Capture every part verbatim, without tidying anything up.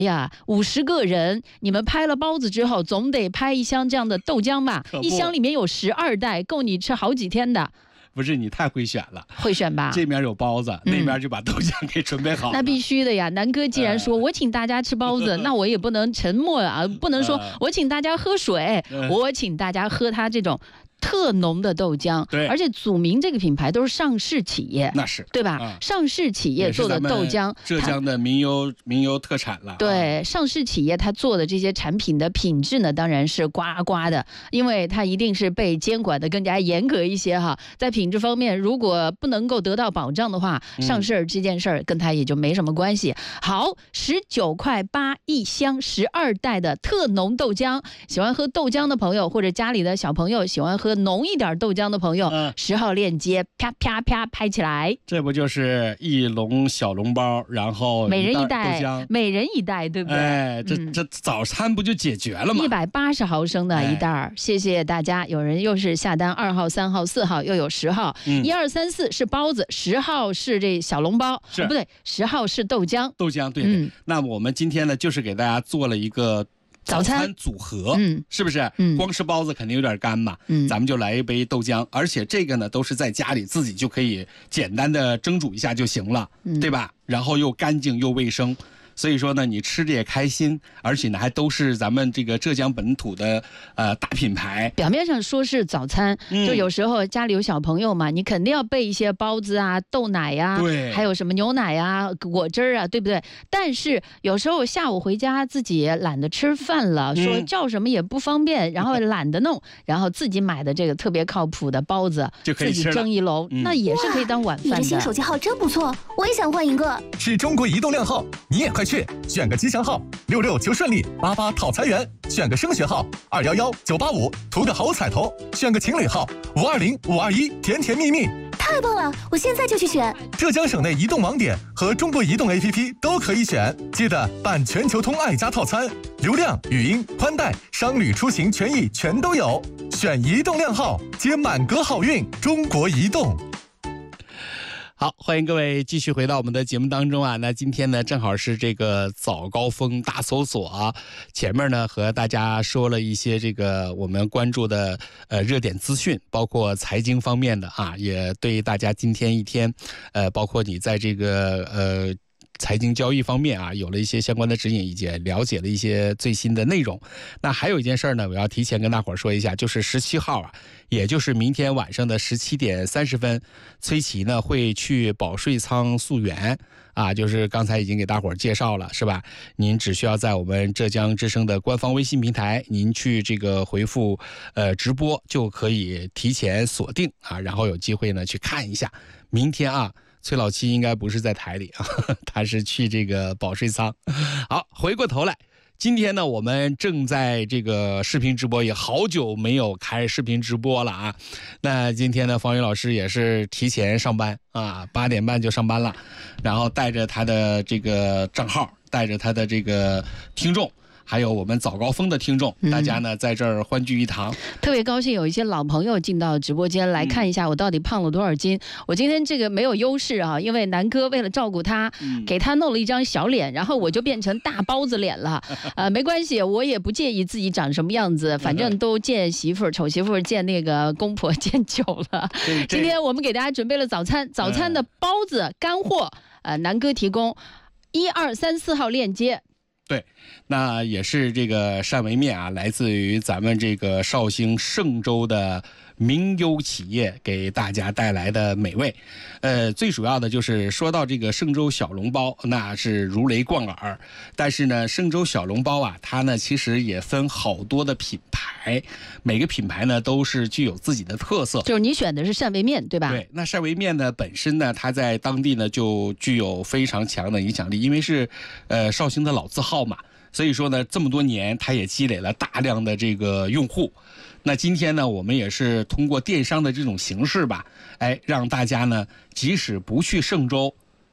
呀，五十个人，你们拍了包子之后，总得拍一箱这样的豆浆吧？一箱里面有十二袋，够你吃好几天的。 不是你太会选了， 会选吧？ 这边有包子，嗯、那边就把豆浆给准备好了。 那必须的呀！南哥既然说、呃、我请大家吃包子，那我也不能沉默啊，不能说我请大家喝水，呃、我请大家喝他这种特浓的豆浆。 对， 而且祖明这个品牌都是上市企业， 那是对吧？ 啊、 上市企业做的豆浆， 浙江的民优民优特产了。 对， 啊、 上市企业它做的这些产品的品质呢，当然是呱呱的，因为它一定是被监管的更加严格一些哈。在品质方面，如果不能够得到保障的话，上市这件事儿跟它也就没什么关系。嗯、好，十九块八一箱，十二袋的特浓豆浆，喜欢喝豆浆的朋友，或者家里的小朋友喜欢喝浓一点豆浆的朋友，嗯、十号链接啪啪啪拍起来。 这不就是一笼小笼包，然后每人一袋豆浆， 每人一袋，对不对？ 哎，这、嗯、这早餐不就解决了吗？ 一百八十毫升的一袋、哎，谢谢大家。有人又是下单二号、三号、四号，又有十号，一二三四是包子，十号是这小笼包， 是、 哦、不对，十号是豆浆。 豆浆，对对、嗯。那么我们今天呢，就是给大家做了一个早餐组合， 嗯， 是不是？嗯，光吃包子肯定有点干嘛，嗯，咱们就来一杯豆浆，而且这个呢都是在家里自己就可以简单的蒸煮一下就行了，嗯、对吧？然后又干净又卫生。所以说呢，你吃着也开心，而且呢还都是咱们这个浙江本土的呃大品牌。 表面上说是早餐，嗯、就有时候家里有小朋友嘛，你肯定要备一些包子啊、豆奶呀、啊， 对， 还有什么牛奶啊、果汁儿啊，对不对？但是有时候下午回家自己懒得吃饭了，嗯、说叫什么也不方便，然后懒得弄，然后自己买的这个特别靠谱的包子， 就可以自己蒸一笼，嗯、那也是可以当晚饭的。 你这新手机号真不错，我也想换一个。 是中国移动靓号，你也快去选个吉祥号，六六求顺利，八八讨财源，选个升学号，二幺幺九八五图个好彩头，选个情侣号，五二零五二一甜甜蜜蜜。 太棒了，我现在就去选。 浙江省内移动网点和中国移动 A P P 都可以选，记得办全球通爱家套餐，流量、语音、宽带、商旅出行权益全都有。选移动靓号，接满格好运，中国移动。 好，欢迎各位继续回到我们的节目当中啊。那今天呢，正好是这个早高峰大搜索啊。前面呢和大家说了一些这个我们关注的呃热点资讯，包括财经方面的啊，也对大家今天一天，呃，包括你在这个呃。财经交易方面啊，有了一些相关的指引，以及了解了一些最新的内容。那还有一件事呢，我要提前跟大伙儿说一下，就是十七号啊，也就是明天晚上的十七点三十分，崔琦呢会去保税仓溯源啊，就是刚才已经给大伙儿介绍了，是吧？您只需要在我们浙江之声的官方微信平台，您去这个回复呃直播，就可以提前锁定啊，然后有机会呢去看一下。明天啊。崔老七应该不是在台里啊，他是去这个保税仓。好，回过头来，今天呢，我们正在这个视频直播，也好久没有开视频直播了啊。那今天呢，方宇老师也是提前上班啊，八点半就上班了，然后带着他的这个账号，带着他的这个听众。还有我们早高峰的听众，大家呢在这儿欢聚一堂， 特别高兴有一些老朋友进到直播间来看一下我到底胖了多少斤。嗯、我今天这个没有优势啊，因为南哥为了照顾他，嗯、给他弄了一张小脸，然后我就变成大包子脸了。呃，没关系，我也不介意自己长什么样子，反正都见媳妇儿、丑媳妇儿见那个公婆见久了。今天我们给大家准备了早餐，早餐的包子干货，呃，南哥提供，一二三四号链接。 对，那也是这个汕尾面啊，来自于咱们这个绍兴嵊州的名优企业给大家带来的美味。呃，最主要的就是说到这个嵊州小笼包，那是如雷贯耳。但是呢，嵊州小笼包啊，它呢其实也分好多的品牌，每个品牌呢都是具有自己的特色。 就是你选的是汕尾面，对吧？ 对，那汕尾面呢本身呢，它在当地呢就具有非常强的影响力，因为是呃绍兴的老字号嘛，所以说呢这么多年它也积累了大量的这个用户。那今天呢，我们也是通过电商的这种形式吧，哎，让大家呢即使不去嵊州，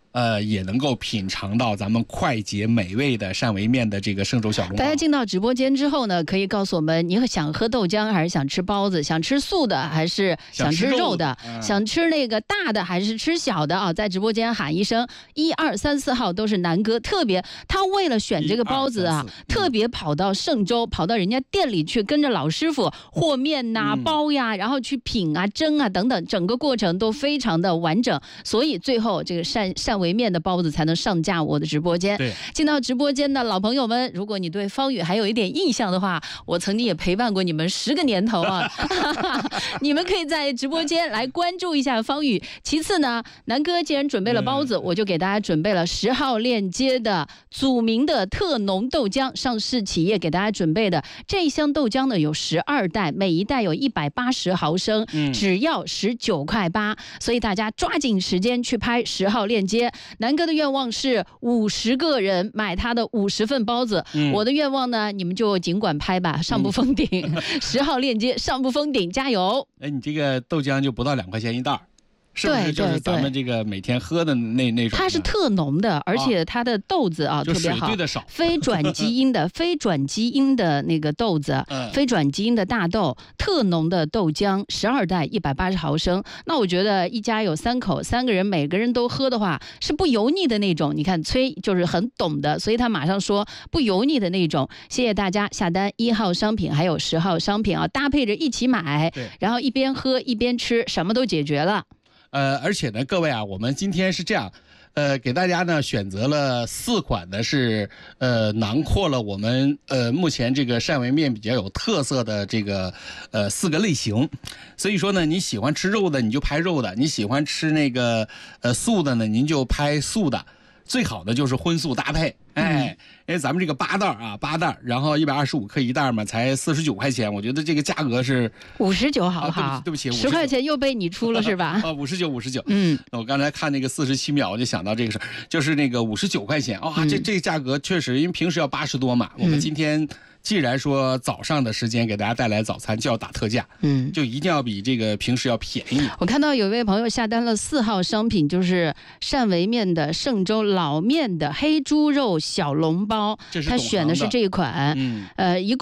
呃，也能够品尝到咱们快捷美味的汕尾面的这个嵊粥小笼包。 大家进到直播间之后呢，可以告诉我们，你想喝豆浆还是想吃包子？想吃素的还是想吃肉的？想吃，嗯、想吃那个大的还是吃小的啊？在直播间喊一声一二三四号都是南哥，特别他为了选这个包子啊，特别跑到嵊粥，跑到人家店里去，跟着老师傅和面呐、嗯、包呀，然后去品啊、蒸啊等等，整个过程都非常的完整，所以最后这个汕汕尾面的包子才能上架我的直播间。 对， 进到直播间的老朋友们，如果你对方宇还有一点印象的话，我曾经也陪伴过你们十个年头啊，你们可以在直播间来关注一下方宇。其次呢，南哥既然准备了包子，嗯、我就给大家准备了十号链接的祖名的特浓豆浆，上市企业给大家准备的这一箱豆浆呢有十二袋，每一袋有一百八十毫升，嗯、只要十九块八，所以大家抓紧时间去拍十号链接。南哥的愿望是五十个人买他的五十份包子，嗯、我的愿望呢，你们就尽管拍吧，上不封顶。十、嗯、号链接上不封顶，加油！ 哎，你这个豆浆就不到两块钱一袋。是不是就是咱们这个每天喝的那那种？ 它是特浓的，而且它的豆子啊、 哦、 特别好， 水兑的少， 非转基因的非转基因的那个豆子，嗯、非转基因的大豆，特浓的豆浆，十二袋一百八十毫升。那我觉得一家有三口，三个人每个人都喝的话是不油腻的那种。你看崔就是很懂的，所以他马上说不油腻的那种。谢谢大家下单一号商品还有十号商品啊，搭配着一起买，然后一边喝一边吃，什么都解决了。 呃，而且呢，各位啊，我们今天是这样，呃，给大家呢选择了四款的是，呃，囊括了我们呃目前这个汕尾面比较有特色的这个呃四个类型，所以说呢，你喜欢吃肉的你就拍肉的，你喜欢吃那个呃素的呢，您就拍素的，最好的就是荤素搭配。哎，因为咱们这个八袋啊，八袋，然后一百二十五克一袋嘛，才四十九块钱，我觉得这个价格是五十九，好不好？ 啊、对不起， 十块钱又被你出了是吧？ 啊，五十九，五十九。 嗯， 我刚才看那个四十七秒，我就想到这个事儿，就是那个五十九块钱啊、哦，这这个价格确实，因为平时要八十多嘛，嗯、我们今天既然说早上的时间给大家带来早餐就要打特价，嗯，就一定要比这个平时要便宜。 我看到有一位朋友下单了四号商品，就是汕尾面的嵊粥老面的黑猪肉小笼包，他选的是这一款，嗯，呃，一共。